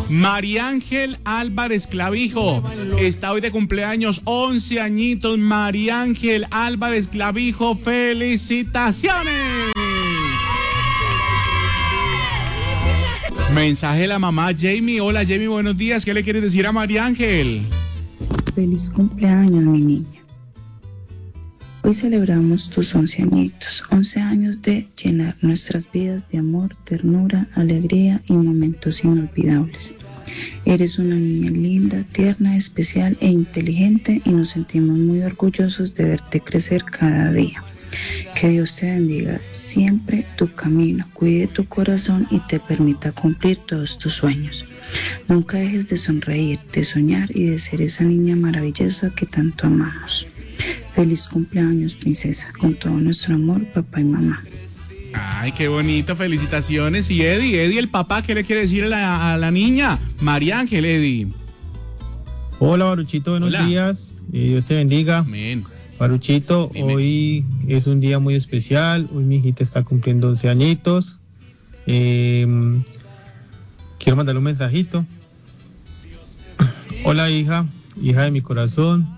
María Ángel Álvarez Clavijo está hoy de cumpleaños, 11 añitos. María Ángel Álvarez Clavijo, felicitaciones. Mensaje de la mamá Jamie. Hola Jamie, buenos días. ¿Qué le quieres decir a María Ángel? Feliz cumpleaños, mi niña. Hoy celebramos tus 11 añitos, 11 años de llenar nuestras vidas de amor, ternura, alegría y momentos inolvidables. Eres una niña linda, tierna, especial e inteligente y nos sentimos muy orgullosos de verte crecer cada día. Que Dios te bendiga siempre tu camino, cuide tu corazón y te permita cumplir todos tus sueños. Nunca dejes de sonreír, de soñar y de ser esa niña maravillosa que tanto amamos. Feliz cumpleaños, princesa, con todo nuestro amor, papá y mamá. Ay, qué bonito, felicitaciones. Y Eddie, el papá, ¿qué le quiere decir a la niña? María Ángel, Eddie. Hola, Baruchito, buenos días. Dios te bendiga. Amén. Baruchito, Amén. Hoy es un día muy especial. Hoy mi hijita está cumpliendo 11 añitos. Quiero mandarle un mensajito. Hola, hija de mi corazón.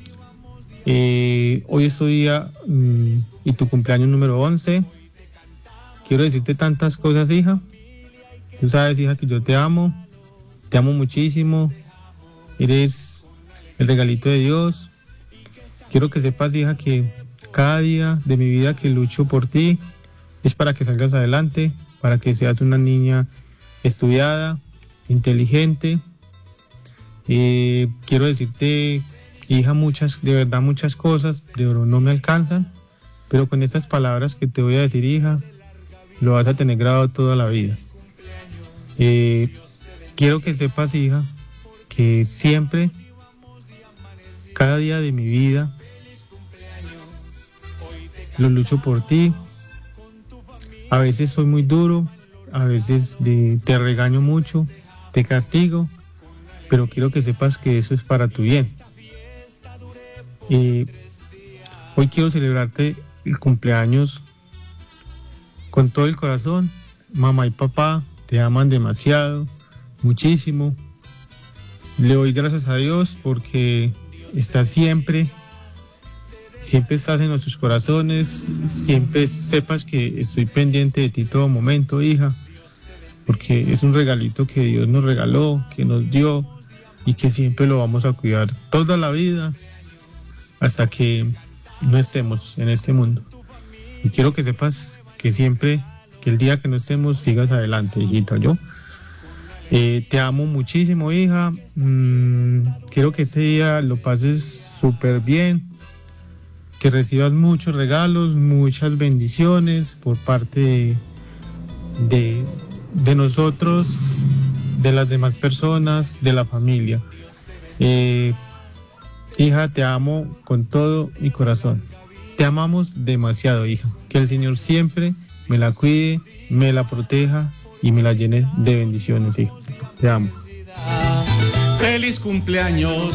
Hoy es tu día y tu cumpleaños número 11. Quiero decirte tantas cosas, hija. Tú sabes, hija, que yo te amo muchísimo. Eres el regalito de Dios. Quiero que sepas, hija, que cada día de mi vida que lucho por ti es para que salgas adelante, para que seas una niña estudiada, inteligente. Quiero decirte, hija, de verdad muchas cosas, pero no me alcanzan, pero con esas palabras que te voy a decir, hija, lo vas a tener grabado toda la vida. Quiero que sepas, hija, que siempre, cada día de mi vida, lo lucho por ti. A veces soy muy duro, a veces te regaño mucho, te castigo, pero quiero que sepas que eso es para tu bien. Hoy quiero celebrarte el cumpleaños con todo el corazón. Mamá y papá te aman demasiado, muchísimo. Le doy gracias a Dios porque estás siempre estás en nuestros corazones. Siempre sepas que estoy pendiente de ti todo momento, hija, porque es un regalito que Dios nos regaló, que nos dio y que siempre lo vamos a cuidar toda la vida hasta que no estemos en este mundo. Y quiero que sepas que siempre, que el día que no estemos, sigas adelante, hijita. Yo te amo muchísimo, hija. Quiero que este día lo pases súper bien, que recibas muchos regalos, muchas bendiciones por parte de nosotros, de las demás personas, de la familia. Hija, te amo con todo mi corazón. Te amamos demasiado, hija. Que el Señor siempre me la cuide, me la proteja y me la llene de bendiciones, hija. Te amo. Feliz cumpleaños.